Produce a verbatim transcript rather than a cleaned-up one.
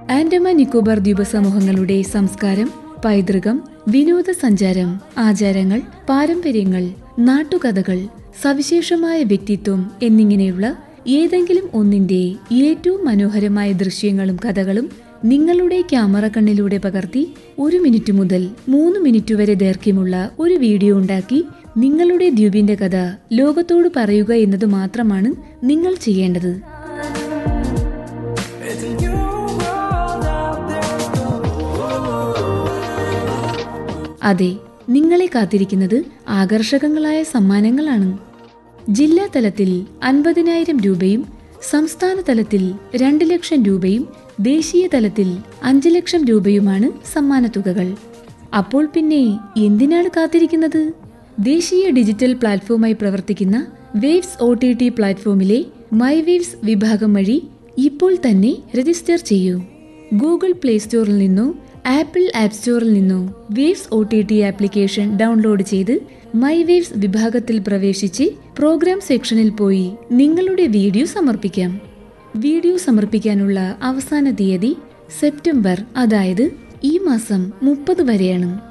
ആൻഡമാൻ നിക്കോബാർ ദ്വീപ സമൂഹങ്ങളുടെ സംസ്കാരം, പൈതൃകം, വിനോദസഞ്ചാരം, ആചാരങ്ങൾ, പാരമ്പര്യങ്ങൾ, നാട്ടുകഥകൾ, സവിശേഷമായ വ്യക്തിത്വം എന്നിങ്ങനെയുള്ള ഏതെങ്കിലും ഒന്നിന്റെ ഏറ്റവും മനോഹരമായ ദൃശ്യങ്ങളും കഥകളും നിങ്ങളുടെ ക്യാമറ കണ്ണിലൂടെ പകർത്തി ഒരു മിനിറ്റ് മുതൽ മൂന്ന് മിനിറ്റ് വരെ ദൈർഘ്യമുള്ള ഒരു വീഡിയോ ഉണ്ടാക്കി നിങ്ങളുടെ ദ്വീപിന്റെ കഥ ലോകത്തോട് പറയുക എന്നത് മാത്രമാണ് നിങ്ങൾ ചെയ്യേണ്ടത്. അതെ, നിങ്ങളെ കാത്തിരിക്കുന്നത് ആകർഷകങ്ങളായ സമ്മാനങ്ങളാണ്. ജില്ലാ തലത്തിൽ അൻപതിനായിരം രൂപയും സംസ്ഥാന തലത്തിൽ രണ്ട് ലക്ഷം രൂപയും ദേശീയ തലത്തിൽ അഞ്ച് ലക്ഷം രൂപയുമാണ് സമ്മാനത്തുകകൾ. അപ്പോൾ പിന്നെ എന്തിനാണ് കാത്തിരിക്കുന്നത്? ദേശീയ ഡിജിറ്റൽ പ്ലാറ്റ്ഫോമായി പ്രവർത്തിക്കുന്ന waves O T T പ്ലാറ്റ്ഫോമിലെ my waves വിഭാഗം വഴി ഇപ്പോൾ തന്നെ രജിസ്റ്റർ ചെയ്യൂ. ഗൂഗിൾ പ്ലേ സ്റ്റോറിൽ നിന്നോ ആപ്പിൾ ആപ്പ് സ്റ്റോറിൽ നിന്നോ waves O T T application download ചെയ്ത് മൈ വേവ്സ് വിഭാഗത്തിൽ പ്രവേശിച്ച് പ്രോഗ്രാം സെക്ഷനിൽ പോയി നിങ്ങളുടെ വീഡിയോ സമർപ്പിക്കാം. വീഡിയോ സമർപ്പിക്കാനുള്ള അവസാന തീയതി സെപ്റ്റംബർ, അതായത് ഈ മാസം മുപ്പത് വരെയാണ്.